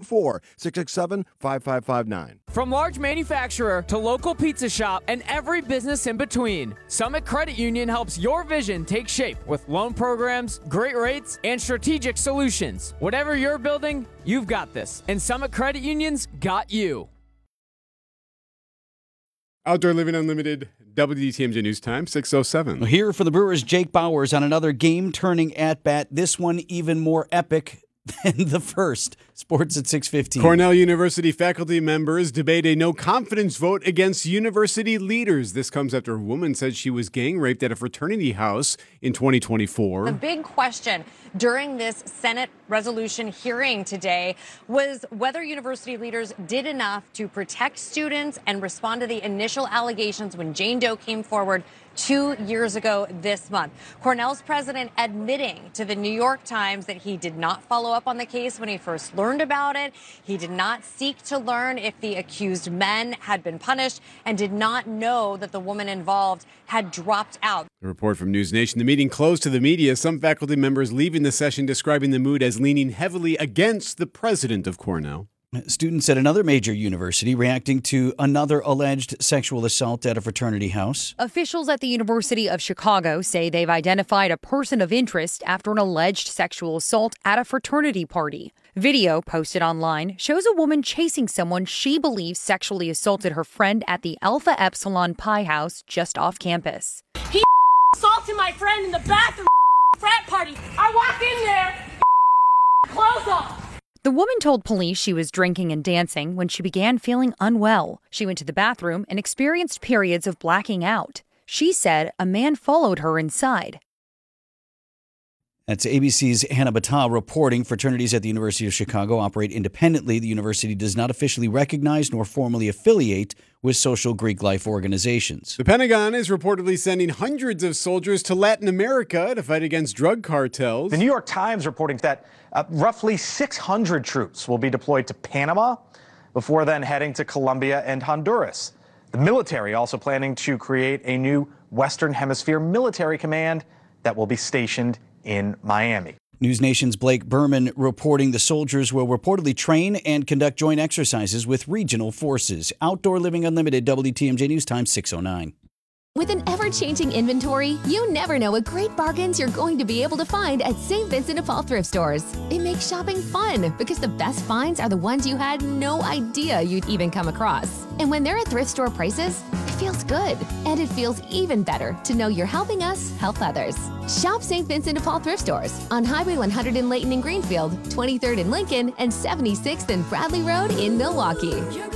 424-667-5559. From large manufacturer to local pizza shop and every business in between, Summit Credit Union helps your vision take shape with loan programs, great rates, and strategic solutions. Whatever you're building, you've got this. And Summit Credit Union's got you. Outdoor Living Unlimited, WDTMJ News Time, 6:07. Here for the Brewers, Jake Bauers on another game-turning at-bat. This one even more epic than the first. Sports at 6:15. Cornell University faculty members debate a no-confidence vote against university leaders. This comes after a woman said she was gang-raped at a fraternity house in 2024. The big question during this Senate resolution hearing today was whether university leaders did enough to protect students and respond to the initial allegations when Jane Doe came forward 2 years ago this month. Cornell's president admitting to the New York Times that he did not follow up on the case when he first learned about it. He did not seek to learn if the accused men had been punished and did not know that the woman involved had dropped out. A report from News Nation. The meeting closed to the media. Some faculty members leaving the session describing the mood as leaning heavily against the president of Cornell. Students at another major university reacting to another alleged sexual assault at a fraternity house. Officials at the University of Chicago say they've identified a person of interest after an alleged sexual assault at a fraternity party. Video posted online shows a woman chasing someone she believes sexually assaulted her friend at the Alpha Epsilon Pi house just off campus. He assaulted my friend in the bathroom frat party. I walked in there, clothes off. The woman told police she was drinking and dancing when she began feeling unwell. She went to the bathroom and experienced periods of blacking out. She said a man followed her inside. That's ABC's Hannah Battah reporting. Fraternities at the University of Chicago operate independently. The university does not officially recognize nor formally affiliate with social Greek life organizations. The Pentagon is reportedly sending hundreds of soldiers to Latin America to fight against drug cartels. The New York Times reporting that roughly 600 troops will be deployed to Panama before then heading to Colombia and Honduras. The military also planning to create a new Western Hemisphere military command that will be stationed in Miami. News Nation's Blake Berman reporting the soldiers will reportedly train and conduct joint exercises with regional forces. Outdoor Living Unlimited, WTMJ News Time, 6:09. With an ever-changing inventory, you never know what great bargains you're going to be able to find at St. Vincent de Paul thrift stores. It makes shopping fun because the best finds are the ones you had no idea you'd even come across. And when they're at thrift store prices, it feels good. And it feels even better to know you're helping us help others. Shop St. Vincent de Paul thrift stores on Highway 100 in Layton and Greenfield, 23rd in Lincoln, and 76th and Bradley Road in Milwaukee.